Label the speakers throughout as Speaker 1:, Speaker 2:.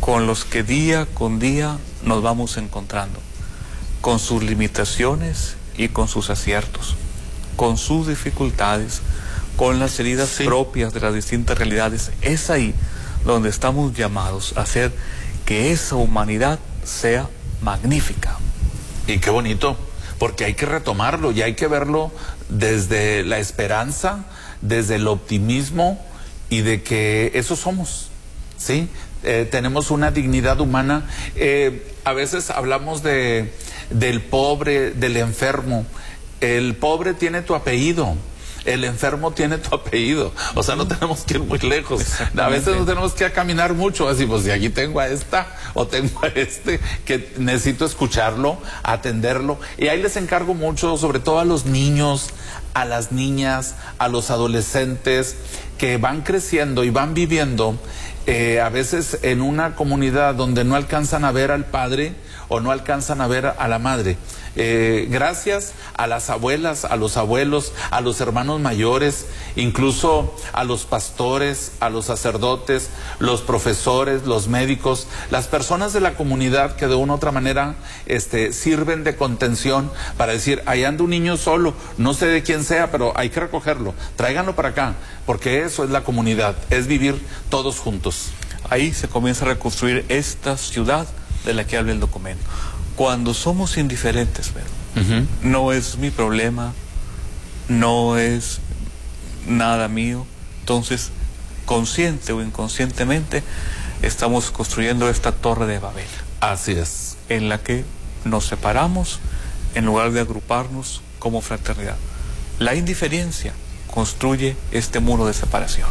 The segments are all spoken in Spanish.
Speaker 1: con los que día con día nos vamos encontrando, con sus limitaciones y con sus aciertos, con sus dificultades, con las heridas propias de las distintas realidades. Es ahí donde estamos llamados a hacer que esa humanidad sea magnífica.
Speaker 2: Y qué bonito, porque hay que retomarlo y hay que verlo desde la esperanza, desde el optimismo y de que eso somos, ¿sí? Tenemos una dignidad humana. A veces hablamos del pobre, del enfermo. El pobre tiene tu apellido, el enfermo tiene tu apellido, o sea, no tenemos que ir muy lejos. A veces no tenemos que caminar mucho, así pues si aquí tengo a esta o tengo a este que necesito escucharlo, atenderlo, y ahí les encargo mucho, sobre todo a los niños, a las niñas, a los adolescentes que van creciendo y van viviendo a veces en una comunidad donde no alcanzan a ver al padre o no alcanzan a ver a la madre. Gracias a las abuelas, a los abuelos, a los hermanos mayores, incluso a los pastores, a los sacerdotes, los profesores, los médicos, las personas de la comunidad que de una u otra manera sirven de contención para decir, ahí anda un niño solo, no sé de quién sea, pero hay que recogerlo, tráiganlo para acá, porque eso es la comunidad, es vivir todos juntos.
Speaker 1: Ahí se comienza a reconstruir esta ciudad de la que habla el documento. Cuando somos indiferentes, Pedro, no es mi problema, no es nada mío, entonces, consciente o inconscientemente, estamos construyendo esta torre de Babel.
Speaker 2: Así es.
Speaker 1: En la que nos separamos en lugar de agruparnos como fraternidad. La indiferencia construye este muro de separación.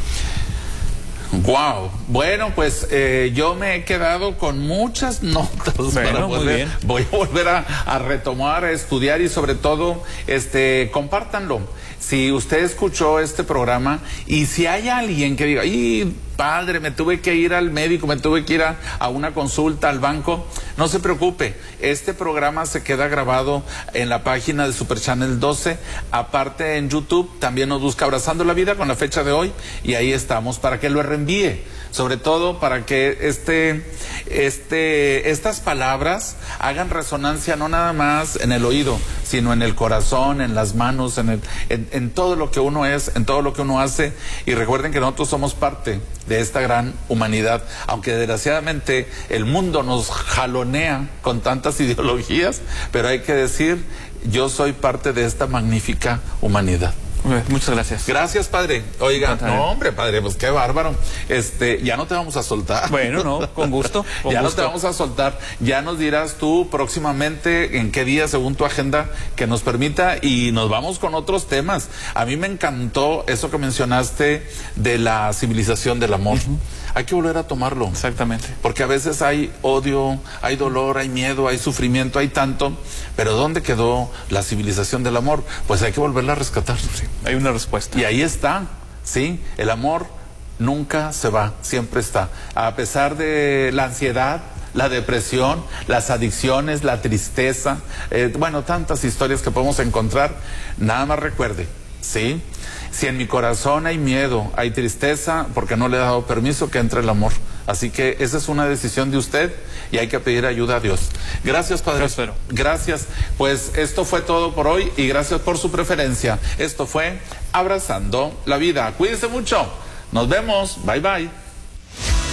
Speaker 2: Wow, bueno, pues yo me he quedado con muchas notas.
Speaker 1: Bueno, muy bien.
Speaker 2: Voy a volver a retomar, a estudiar y sobre todo, compártanlo. Si usted escuchó este programa y si hay alguien que diga, ¡ay, padre, me tuve que ir al médico, me tuve que ir a una consulta al banco! No se preocupe, este programa se queda grabado en la página de Super Channel 12, aparte en YouTube, también nos busca Abrazando la Vida con la fecha de hoy y ahí estamos para que lo reenvíe, sobre todo para que estas palabras hagan resonancia no nada más en el oído, sino en el corazón, en las manos, en todo lo que uno es, en todo lo que uno hace. Y recuerden que nosotros somos parte de esta gran humanidad, aunque desgraciadamente el mundo nos jalonea con tantas ideologías, pero hay que decir, yo soy parte de esta magnífica humanidad.
Speaker 1: Muchas gracias.
Speaker 2: Gracias, padre. Oiga, no, hombre, padre, pues qué bárbaro. Ya no te vamos a soltar.
Speaker 1: Bueno, no, con gusto.
Speaker 2: Ya no te vamos a soltar. Ya nos dirás tú próximamente en qué día, según tu agenda, que nos permita, y nos vamos con otros temas. A mí me encantó eso que mencionaste de la civilización del amor. Hay que volver a tomarlo.
Speaker 1: Exactamente.
Speaker 2: Porque a veces hay odio, hay dolor, hay miedo, hay sufrimiento, hay tanto. Pero ¿dónde quedó la civilización del amor? Pues hay que volverla a rescatar.
Speaker 1: Sí, hay una respuesta.
Speaker 2: Y ahí está, ¿sí? El amor nunca se va, siempre está. A pesar de la ansiedad, la depresión, las adicciones, la tristeza, bueno, tantas historias que podemos encontrar, nada más recuerde, ¿sí? Si en mi corazón hay miedo, hay tristeza, porque no le he dado permiso que entre el amor. Así que esa es una decisión de usted y hay que pedir ayuda a Dios. Gracias, Padre.
Speaker 1: Gracias.
Speaker 2: Gracias. Pues esto fue todo por hoy y gracias por su preferencia. Esto fue Abrazando la Vida. Cuídense mucho. Nos vemos. Bye, bye.